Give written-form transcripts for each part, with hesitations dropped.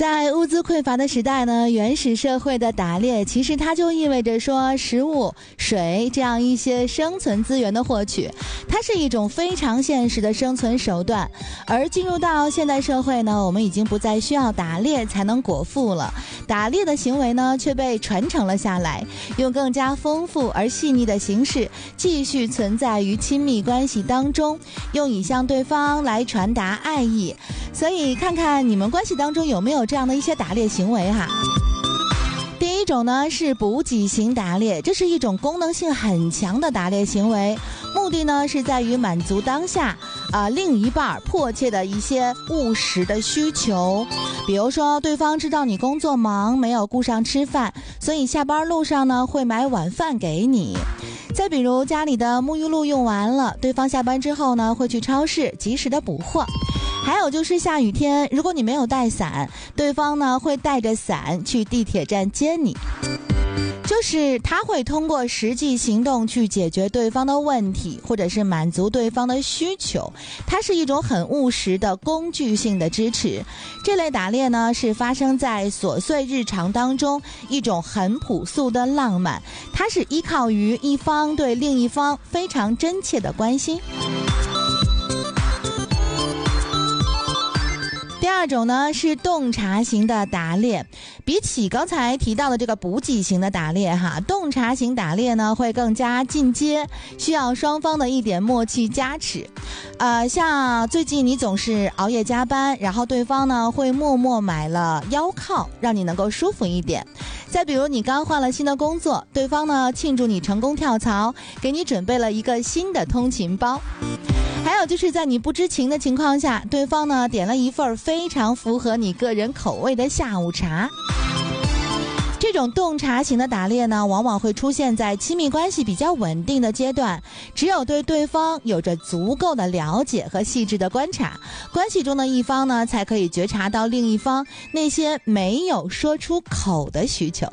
在物资匮乏的时代呢，原始社会的打猎其实它就意味着说食物、水这样一些生存资源的获取，它是一种非常现实的生存手段。而进入到现代社会呢，我们已经不再需要打猎才能果腹了，打猎的行为呢却被传承了下来，用更加丰富而细腻的形式继续存在于亲密关系当中，用以向对方来传达爱意。所以看看你们关系当中有没有这样的一些打猎行为哈。第一种呢是补给型打猎，这是一种功能性很强的打猎行为，目的呢是在于满足当下另一半迫切的一些务实的需求。比如说对方知道你工作忙，没有顾上吃饭，所以下班路上呢会买晚饭给你。再比如家里的沐浴露用完了，对方下班之后呢会去超市及时的补货。还有就是下雨天，如果你没有带伞，对方呢会带着伞去地铁站接你。就是他会通过实际行动去解决对方的问题，或者是满足对方的需求，它是一种很务实的工具性的支持。这类打猎呢是发生在琐碎日常当中，一种很朴素的浪漫，它是依靠于一方对另一方非常真切的关心。第二种呢是洞察型的打猎，比起刚才提到的这个补给型的打猎洞察型打猎呢会更加进阶，需要双方的一点默契加持。像最近你总是熬夜加班，然后对方呢会默默买了腰靠，让你能够舒服一点。再比如你刚换了新的工作，对方呢庆祝你成功跳槽，给你准备了一个新的通勤包。还有就是在你不知情的情况下，对方呢点了一份非常符合你个人口味的下午茶。这种洞察型的打猎呢，往往会出现在亲密关系比较稳定的阶段，只有对对方有着足够的了解和细致的观察，关系中的一方呢才可以觉察到另一方那些没有说出口的需求。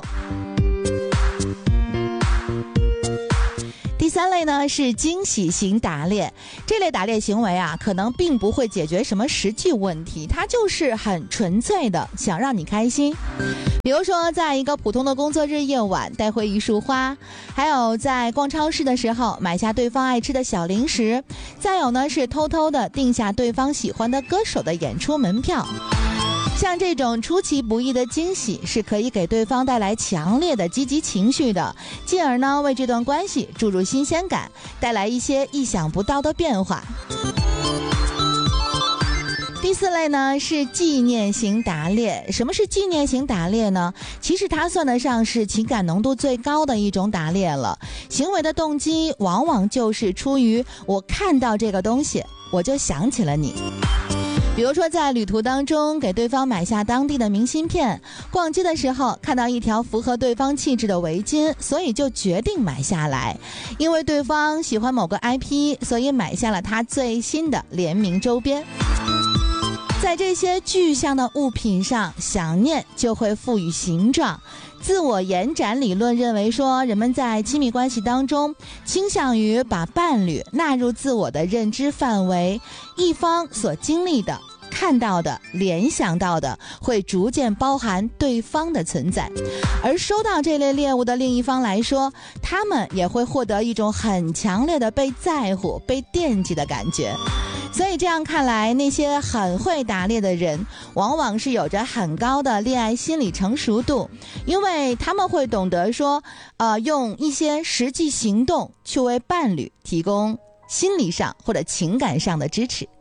第三类呢是惊喜型打猎，这类打猎行为可能并不会解决什么实际问题，它就是很纯粹的想让你开心。比如说在一个普通的工作日夜晚带回一束花，还有在逛超市的时候买下对方爱吃的小零食，再有呢是偷偷的定下对方喜欢的歌手的演出门票。像这种出其不意的惊喜是可以给对方带来强烈的积极情绪的，进而呢为这段关系注入新鲜感，带来一些意想不到的变化。第四类呢是纪念型打猎。什么是纪念型打猎呢？其实它算得上是情感浓度最高的一种打猎了，行为的动机往往就是出于我看到这个东西我就想起了你。比如说在旅途当中给对方买下当地的明信片，逛街的时候看到一条符合对方气质的围巾，所以就决定买下来。因为对方喜欢某个 IP， 所以买下了他最新的联名周边。在这些具象的物品上，想念就会赋予形状。自我延展理论认为说，人们在亲密关系当中倾向于把伴侣纳入自我的认知范围，一方所经历的、看到的、联想到的会逐渐包含对方的存在，而收到这类猎物的另一方来说，他们也会获得一种很强烈的被在乎、被惦记的感觉。所以这样看来，那些很会打猎的人往往是有着很高的恋爱心理成熟度，因为他们会懂得说用一些实际行动去为伴侣提供心理上或者情感上的支持。